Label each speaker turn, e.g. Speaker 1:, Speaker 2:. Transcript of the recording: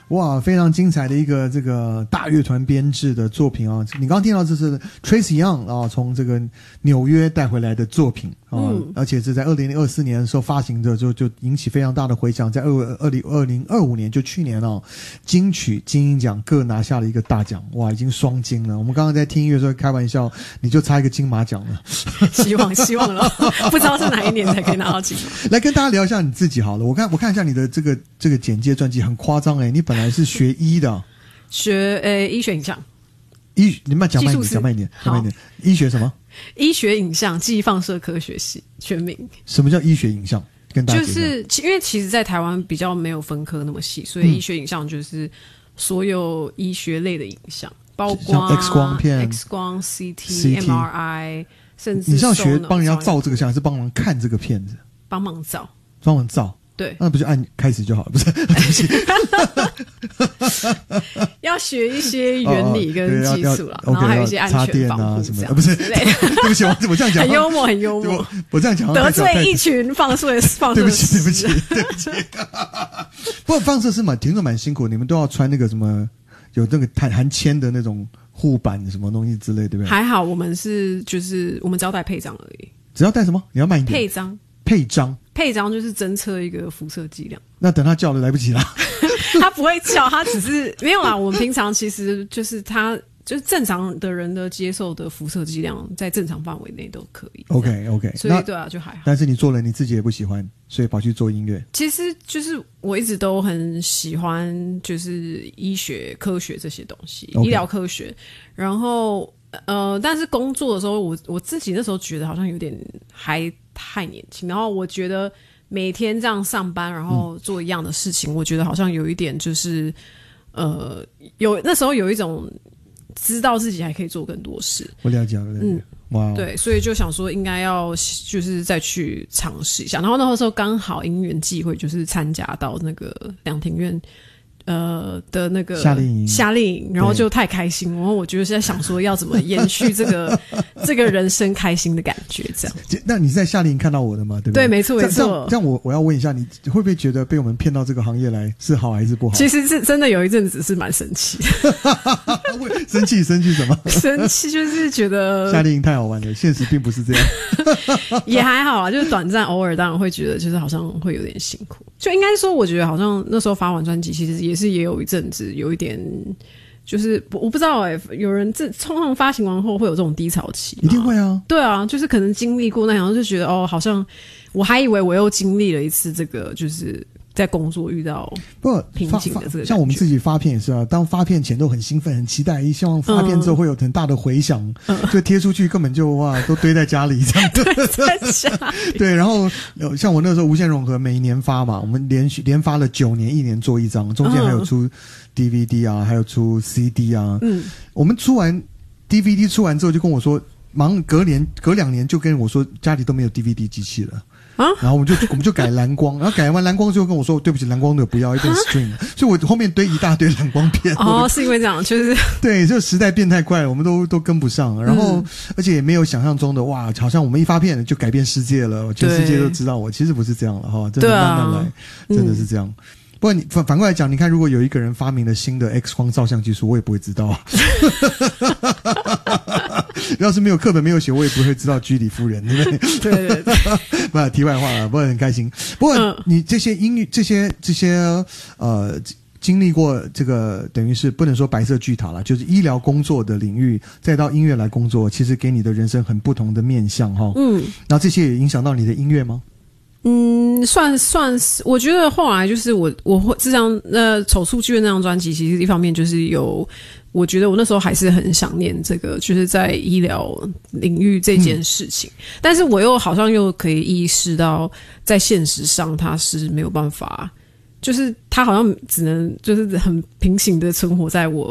Speaker 1: 哇，非常精彩的一个这个大乐团编制的作品啊！你刚刚听到这是 Tracy Young 啊，从这个纽约带回来的作品啊，而且是在2024年的时候发行的，就引起非常大的回响，在2025年就去年啊，金曲金鹰奖各拿下了一个大奖，哇，已经双金了。我们刚刚在听音乐的时候开玩笑，你就差一个金马奖了。
Speaker 2: 希望了，不知道是哪一年才可以拿到金马。
Speaker 1: 来跟大家聊一下你自己好了，我看一下你的这个简介传记很夸张你本来是学医的，
Speaker 2: 学医学影像。
Speaker 1: 你们讲慢一点。医学什么？
Speaker 2: 医学影像记忆放射科学系全名。
Speaker 1: 什么叫医学影像？跟大家
Speaker 2: 就是因为其实在台湾比较没有分科那么细，所以医学影像就是所有医学类的影像，包括
Speaker 1: X 光片、
Speaker 2: X 光、CT、MRI， 甚至
Speaker 1: 你是要学帮人家照这个像，还是帮忙看这个片子？
Speaker 2: 帮忙照。对，
Speaker 1: 那不就按开始就好了？不是，对不起，
Speaker 2: 要学一些原理跟技术啦，然后还有一些安全防护
Speaker 1: 什么的，不是？对不起，我这样讲
Speaker 2: 很幽默，
Speaker 1: 我这样讲
Speaker 2: 得罪一群放射
Speaker 1: 对不起。不过放射是听着蛮辛苦，你们都要穿那个什么，有那个含铅的那种护板什么东西之类，对不对？
Speaker 2: 还好我们就是我们只要带配章而已。
Speaker 1: 只要带什么？你要慢一点。
Speaker 2: 配章就是侦测一个辐射剂量。
Speaker 1: 那等他叫了来不及啦。
Speaker 2: 他不会叫，他只是没有啦。我们平常其实就是就是正常的人的接受的辐射剂量在正常范围内都可以。
Speaker 1: OK，
Speaker 2: 所以对啊，就还好。
Speaker 1: 但是你做了你自己也不喜欢，所以跑去做音乐。
Speaker 2: 其实就是我一直都很喜欢，就是医学科学这些东西，医疗科学。然后但是工作的时候，我自己那时候觉得好像有点还太年轻，然后我觉得每天这样上班，然后做一样的事情，我觉得好像有一点就是那时候有一种知道自己还可以做更多事。
Speaker 1: 我了解哇，
Speaker 2: 对，所以就想说应该要就是再去尝试一下。然后那时候刚好因缘际会，就是参加到那个两庭院的那个夏令营，然后就太开心，然后我就是在想说要怎么延续这个人生开心的感觉，这样。
Speaker 1: 那你是在夏令营看到我的吗？对不对？
Speaker 2: 对，没错。
Speaker 1: 这样我要问一下，你会不会觉得被我们骗到这个行业来是好还是不好？
Speaker 2: 其实是真的有一阵子是蛮生气的。
Speaker 1: 生气什么？
Speaker 2: 生气就是觉得
Speaker 1: 夏令营太好玩了，现实并不是这样。
Speaker 2: 也还好啊，就是短暂，偶尔当然会觉得就是好像会有点辛苦。就应该说，我觉得好像那时候发完专辑，其实也有一阵子有一点，就是我不知道有人通常发行完后会有这种低潮期吗？
Speaker 1: 一定会啊。
Speaker 2: 对啊，就是可能经历过那样，就觉得好像我还以为我又经历了一次这个，就是在工作遇到瓶颈的这个，
Speaker 1: 像我们自己发片也是啊，当发片前都很兴奋很期待，希望发片之后会有很大的回响，就贴出去根本就都堆在家里这样。
Speaker 2: 对，在家里。
Speaker 1: 对，然后像我那时候无限融合每一年发嘛，我们连发了9年，1年做一张，中间还有出 DVD 啊，还有出 CD 啊。我们出完 DVD 出完之后就跟我说，忙隔2年就跟我说家里都没有 DVD 机器了。然后我们就改蓝光，然后改完蓝光之后跟我说对不起，蓝光的不要，变 stream 了，所以我后面堆一大堆蓝光片。
Speaker 2: 是因为这样，就是
Speaker 1: 对，就时代变太快了，我们都跟不上，然后而且也没有想象中的哇，好像我们一发片就改变世界了，全世界都知道我，其实不是这样了哈，真的慢慢来，真的是这样。不过你反过来讲，你看，如果有一个人发明了新的 X 光照相技术，我也不会知道。要是没有课本没有写，我也不会知道居里夫人，对不对？对。不，题外话了，不过很开心。不过你这些音乐，这些经历过这个，等于是不能说白色巨塔了，就是医疗工作的领域，再到音乐来工作，其实给你的人生很不同的面向哈。然后这些也影响到你的音乐吗？
Speaker 2: 算是，我觉得后来就是我会这张丑处剧院那张专辑，其实一方面就是我觉得我那时候还是很想念这个，就是在医疗领域这件事情，但是我又好像又可以意识到，在现实上它是没有办法，就是它好像只能就是很平行的存活在我